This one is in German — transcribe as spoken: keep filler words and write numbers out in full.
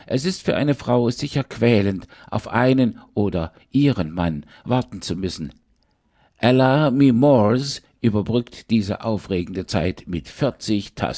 Es ist für eine Frau sicher quälend, auf einen oder ihren Mann warten zu müssen. Ella Mimors überbrückt diese aufregende Zeit mit vierzig Tassen